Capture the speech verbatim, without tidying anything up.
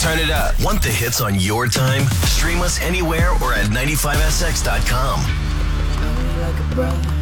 Turn it up. Want the hits on your time? Stream us anywhere or at ninety-five S X dot com. Like a brother.